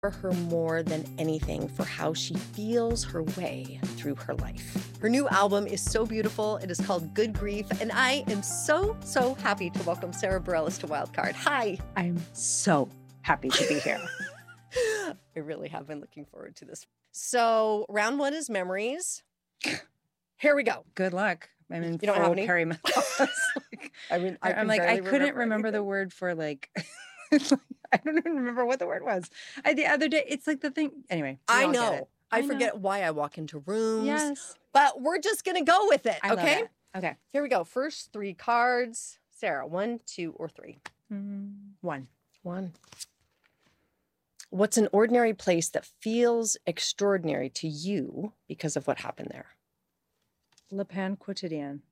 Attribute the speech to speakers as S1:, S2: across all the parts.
S1: her more than anything for how she feels her way through her life. Her new album is so beautiful. It is called Good Grief, and I am so happy to welcome Sara Bareilles to Wildcard. Hi.
S2: I'm so happy to be here.
S1: I really have been looking forward to this. So round one is memories. Here we go.
S2: Good luck. I'm in
S1: You don't have
S2: full
S1: any?
S2: perimenopause.
S1: I'm
S2: like, I couldn't remember the
S1: anything.
S2: word for like, I don't even remember what the word was. The other day, it's like the thing. Anyway,
S1: I
S2: we all get
S1: know.
S2: it.
S1: I forget why I walk into rooms.
S2: Yes.
S1: But we're just going to go with it,
S2: I love
S1: okay?
S2: it. Okay.
S1: Here we go. First three cards. Sara, 1, 2, or 3?
S2: One.
S1: 1. What's an ordinary place that feels extraordinary to you because of what happened there?
S2: Le Pan Quotidien.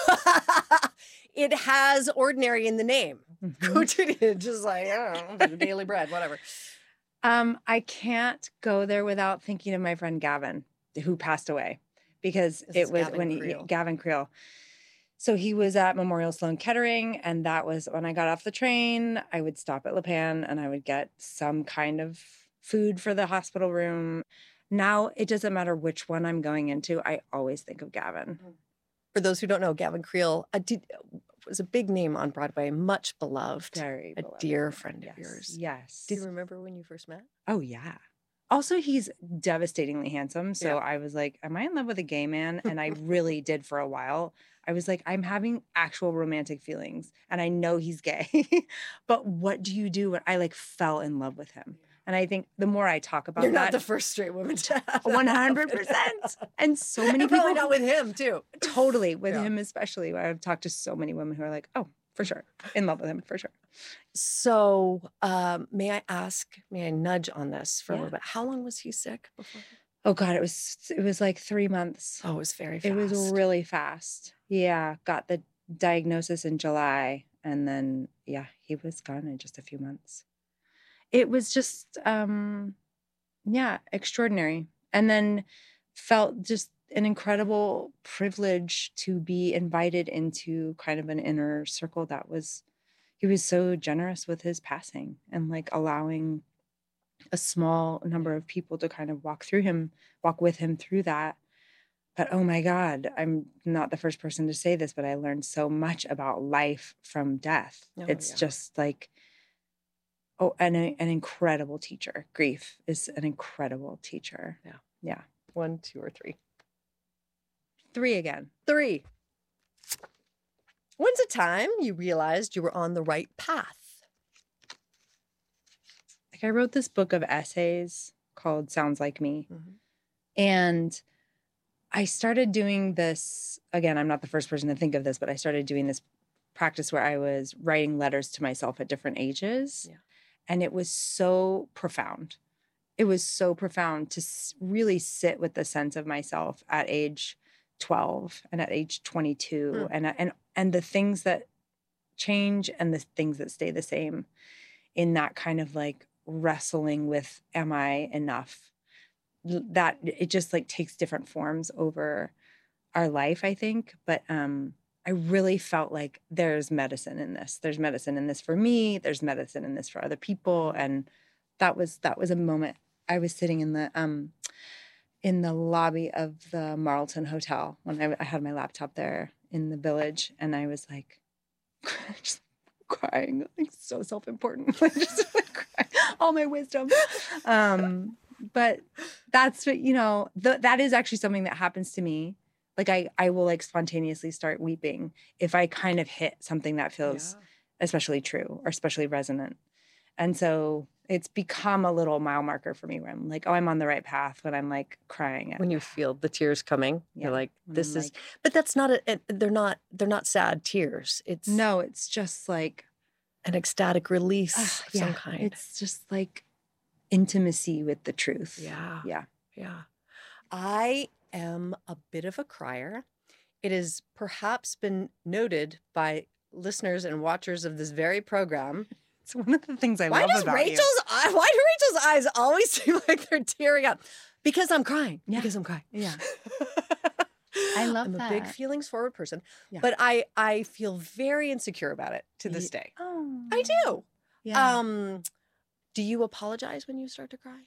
S1: It has ordinary in the name. Quotidien, just like, I don't know, daily bread, whatever.
S2: I can't go there without thinking of my friend Gavin, who passed away, because
S1: This
S2: it
S1: is
S2: was
S1: Gavin
S2: Gavin Creel. So he was at Memorial Sloan Kettering, and that was when I got off the train. I would stop at Le Pan and I would get some kind of food for the hospital room. Now it doesn't matter which one I'm going into. I always think of Gavin.
S1: For those who don't know, Gavin Creel was a big name on Broadway, much beloved.
S2: Very
S1: a
S2: beloved.
S1: dear friend of yours.
S2: Yes.
S1: Do you remember when you first met?
S2: Oh, yeah. Also, he's devastatingly handsome. So
S1: Yeah.
S2: I was like, am I in love with a gay man? And I really did for a while. I was like, I'm having actual romantic feelings and I know he's gay. But what do you do when I like fell in love with him? And I think the more I talk about
S1: You're
S2: that,
S1: not the first straight woman to have that.
S2: 100%. And so many people.
S1: Probably not with him, too.
S2: Totally. With
S1: Yeah.
S2: him especially. I've talked to so many women who are like, oh, for sure. In love with him, for sure.
S1: So may I nudge on this for a
S2: Yeah.
S1: little bit? How long was he sick before?
S2: Oh God, it was like 3 months.
S1: Oh, it was very fast.
S2: It was really fast. Yeah. Got the diagnosis in July. And then, yeah, he was gone in just a few months. It was just, extraordinary. And then felt just an incredible privilege to be invited into kind of an inner circle he was so generous with his passing and like allowing a small number of people to kind of walk with him through that. But oh my God, I'm not the first person to say this, but I learned so much about life from death.
S1: Oh,
S2: It's
S1: yeah.
S2: just like, an incredible teacher. Grief is an incredible teacher.
S1: Yeah.
S2: Yeah.
S1: 1, 2, or 3?
S2: 3 again.
S1: 3. When's a time you realized you were on the right path?
S2: Like I wrote this book of essays called Sounds Like Me.
S1: Mm-hmm.
S2: And I started doing this, again, I'm not the first person to think of this, but I started doing this practice where I was writing letters to myself at different ages.
S1: Yeah.
S2: And it was so profound. It was so profound to really sit with the sense of myself at age 12 and at age 22 and the things that change and the things that stay the same in that kind of like wrestling with, am I enough? That it just like takes different forms over our life, I think. But I really felt like there's medicine in this. There's medicine in this for me. There's medicine in this for other people. And that was a moment. I was sitting in the lobby of the Marlton Hotel when I had my laptop there in the Village, and I was like, just crying, like so self-important, like just like crying, all my wisdom. But that's what that is actually something that happens to me. Like I will like spontaneously start weeping if I kind of hit something that feels especially true or especially resonant. And so it's become a little mile marker for me where I'm like, oh, I'm on the right path when I'm like crying.
S1: When you feel the tears coming, you're like, this is, but that's not, they're not sad tears. It's
S2: just like
S1: an ecstatic release of some kind.
S2: It's just like intimacy with the truth.
S1: Yeah.
S2: Yeah.
S1: Yeah. I am a bit of a crier. It has perhaps been noted by listeners and watchers of this very program.
S2: It's one of the things I love about you.
S1: Why do Rachel's eyes always seem like they're tearing up? Because I'm crying.
S2: Yeah.
S1: Because I'm crying.
S2: Yeah. I love
S1: I'm
S2: that.
S1: a big feelings forward person.
S2: Yeah.
S1: But I feel very insecure about it to this day.
S2: Oh.
S1: I do.
S2: Yeah.
S1: Do you apologize when you start to cry?